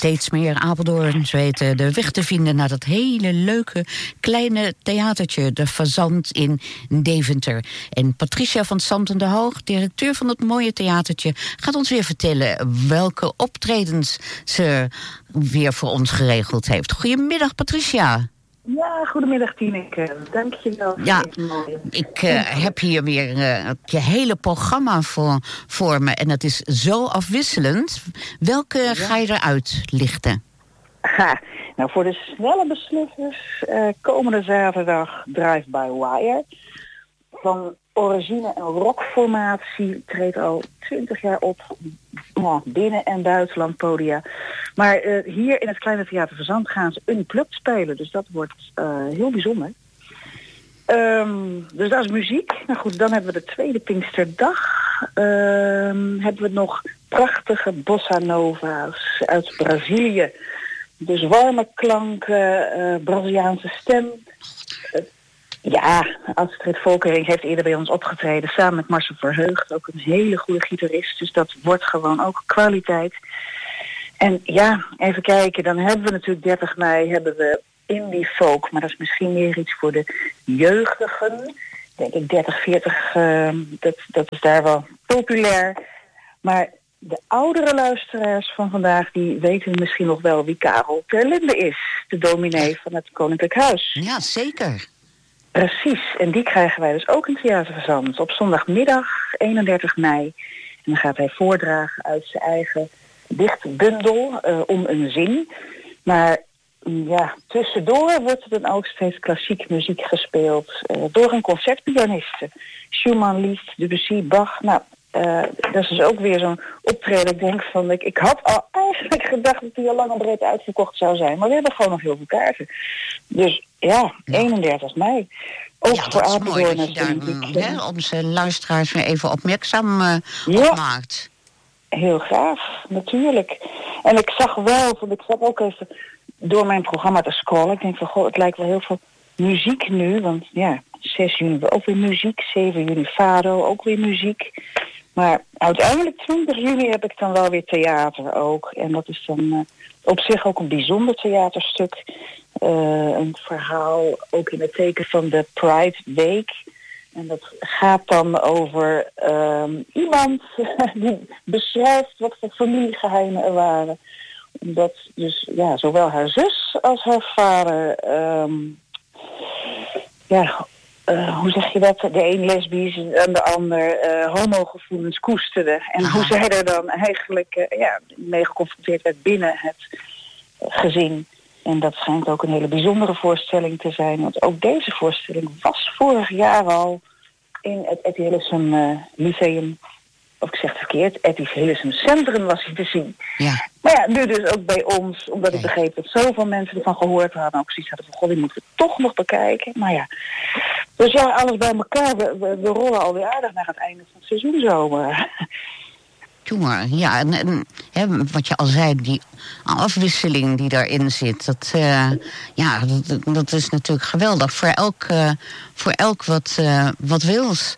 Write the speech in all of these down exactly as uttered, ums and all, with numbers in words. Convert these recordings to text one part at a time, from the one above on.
Steeds meer Apeldoorns weten de weg te vinden naar dat hele leuke kleine theatertje, de Fazant in Deventer. En Patricia van Sant en de Hoog, directeur van dat mooie theatertje, gaat ons weer vertellen welke optredens ze weer voor ons geregeld heeft. Goedemiddag, Patricia. Ja, goedemiddag Tineke. Dank je wel. Ja, ik uh, heb hier weer uh, je hele programma voor, voor me. En dat is zo afwisselend. Welke ja. ga je eruit lichten? Ha, nou, voor de snelle beslissers uh, komende zaterdag Drive by Wire. Van origine en rockformatie treedt al twintig jaar op. Nou, binnen- en buitenland podia. Maar uh, hier in het kleine theater Fazant gaan ze unplugged spelen. Dus dat wordt uh, heel bijzonder. Um, dus dat is muziek. Nou goed, dan hebben we de tweede Pinksterdag. Um, hebben we nog prachtige bossa nova's uit Brazilië. Dus warme klanken, uh, Braziliaanse stem. Uh, ja, Astrid Volkering heeft eerder bij ons opgetreden samen met Marcel Verheugd. Ook een hele goede gitarist. Dus dat wordt gewoon ook kwaliteit. En ja, even kijken, dan hebben we natuurlijk dertig mei hebben we indie folk, maar dat is misschien meer iets voor de jeugdigen. Denk ik dertig, veertig, uh, dat, dat is daar wel populair. Maar de oudere luisteraars van vandaag, die weten misschien nog wel wie Karel ter Linde is. De dominee van het Koninklijk Huis. Ja, zeker. Precies, en die krijgen wij dus ook in Theater Fazant op zondagmiddag eenendertig mei. En dan gaat hij voordragen uit zijn eigen dichtbundel uh, om een zin. Maar ja, tussendoor wordt er dan ook steeds klassiek muziek gespeeld uh, door een concertpianiste. Schumann, Liszt, Debussy, Bach. Nou, uh, dat is dus ook weer zo'n optreden. Ik denk van, ik, ik had al eigenlijk gedacht dat die al lang en breed uitverkocht zou zijn. Maar we hebben gewoon nog heel veel kaarten. Dus ja, eenendertig mei. Ook ja, voor dat is mooi dat je daar uh, onze luisteraars weer even opmerkzaam uh, ja. op maakt. Heel graag, natuurlijk. En ik zag wel, want ik zat ook even door mijn programma te scrollen. Ik denk van, goh, het lijkt wel heel veel muziek nu. Want ja, zes juni ook weer muziek. zeven juni Fado, ook weer muziek. Maar uiteindelijk twintig juni heb ik dan wel weer theater ook. En dat is dan uh, op zich ook een bijzonder theaterstuk. Uh, een verhaal ook in het teken van de Pride Week. En dat gaat dan over um, iemand die beschrijft wat voor familiegeheimen er waren. Omdat dus ja, zowel haar zus als haar vader, um, ja, uh, hoe zeg je dat? De een lesbisch en de ander uh, homogevoelens koesterde. En Aha. hoe zij er dan eigenlijk uh, ja, mee geconfronteerd werd binnen het uh, gezin. En dat schijnt ook een hele bijzondere voorstelling te zijn. Want ook deze voorstelling was vorig jaar al in het Etty Hillesum uh, Lyceum. Of ik zeg het verkeerd, Etty Hillesum Centrum was hij te zien. Ja. Maar ja, nu dus ook bij ons. Omdat ik begreep dat zoveel mensen ervan gehoord hadden. Ook precies hadden van, god, die moeten we toch nog bekijken. Maar ja. Dus ja, alles bij elkaar. We, we, we rollen alweer aardig naar het einde van het seizoen zo. Uh. Jongen, ja, en, en hè, wat je al zei, die afwisseling die daarin zit, dat, uh, ja, dat, dat is natuurlijk geweldig. Voor elk, uh, voor elk wat, uh, wat wils.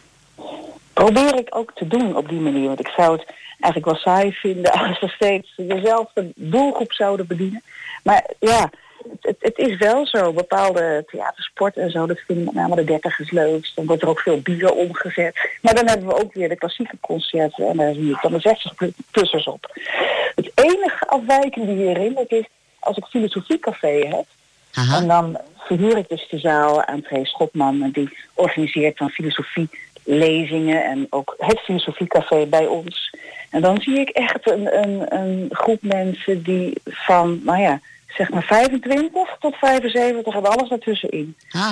Probeer ik ook te doen op die manier. Want ik zou het eigenlijk wel saai vinden als we steeds dezelfde doelgroep zouden bedienen. Maar ja, het, het is wel zo. Bepaalde theatersport en zo, dat vinden met name de dertigers leukst. Dan wordt er ook veel bier omgezet. Maar dan hebben we ook weer de klassieke concerten. En daar zie ik dan de zestig-plussers op. Het enige afwijkende hierin, dat is als ik filosofiecafé heb. Aha. En dan verhuur ik dus de zaal aan Tree Schotman. En die organiseert dan filosofielezingen en ook het filosofiecafé bij ons. En dan zie ik echt een, een, een groep mensen die van, nou ja, zeg maar vijfentwintig tot vijfenzeventig en alles daartussenin. Ah.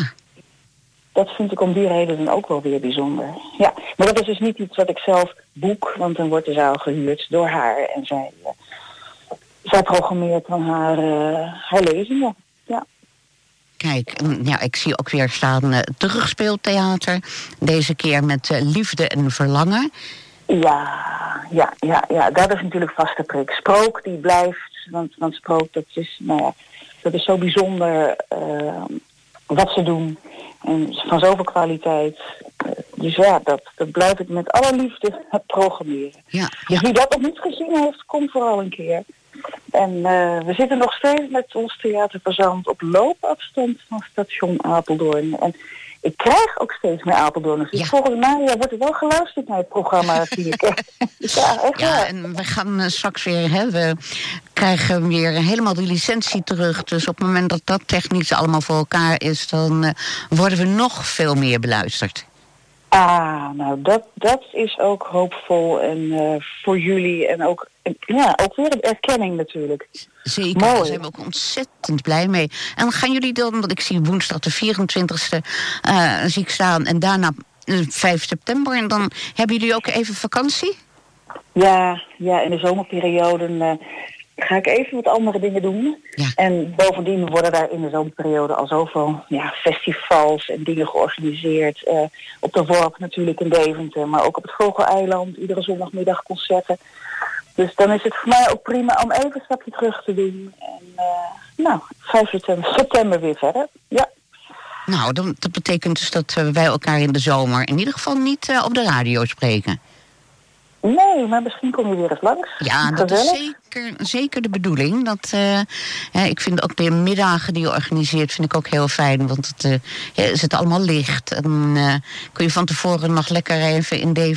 Dat vind ik om die reden dan ook wel weer bijzonder. Ja, maar dat is dus niet iets wat ik zelf boek, want dan wordt de zaal gehuurd door haar. En zij, uh, zij programmeert van haar, uh, haar lezingen. Ja. Kijk, ja, ik zie ook weer staan uh, terugspeeltheater. Deze keer met uh, Liefde en Verlangen. Ja, ja, ja, ja, dat is natuurlijk vaste prik. Sprook, die blijft, want, want Sprook, dat is, nou ja, dat is zo bijzonder uh, wat ze doen. En van zoveel kwaliteit. Uh, dus ja, dat, dat blijf ik met alle liefde programmeren. Ja, ja. Dus wie dat nog niet gezien heeft, kom vooral een keer. En uh, we zitten nog steeds met ons theaterfazant op loopafstand van station Apeldoorn. En ik krijg ook steeds meer Apeldoorners. Dus ja. volgens mij ja, wordt er wel geluisterd naar het programma, zie ik. ja, echt ja, waar. En we gaan uh, straks weer, hè, we krijgen weer helemaal de licentie terug. Dus op het moment dat dat technisch allemaal voor elkaar is, dan uh, worden we nog veel meer beluisterd. Ah, nou dat, dat is ook hoopvol en uh, voor jullie en ook, ja, ook weer een erkenning natuurlijk. Zeker, Mooi. Daar zijn we ook ontzettend blij mee. En gaan jullie dan, want ik zie woensdag de vierentwintigste uh, zie ik staan en daarna uh, vijf september en dan hebben jullie ook even vakantie? Ja, ja, in de zomerperiode uh, ga ik even wat andere dingen doen. Ja. En bovendien worden daar in de zomerperiode al zoveel ja, festivals en dingen georganiseerd. Uh, op de Worp natuurlijk in Deventer, maar ook op het Vogeleiland. Iedere zondagmiddag concerten. Dus dan is het voor mij ook prima om even een stapje terug te doen. En uh, nou, vijf september weer verder. Ja. Nou, dat, dat betekent dus dat uh, wij elkaar in de zomer in ieder geval niet uh, op de radio spreken. Nee, maar misschien kom je weer eens langs. Ja, dat is zeker, zeker de bedoeling. Dat, uh, hè, ik vind ook de middagen die je organiseert, vind ik ook heel fijn. Want het uh, ja, zit allemaal licht. En uh, kun je van tevoren nog lekker even in Deventer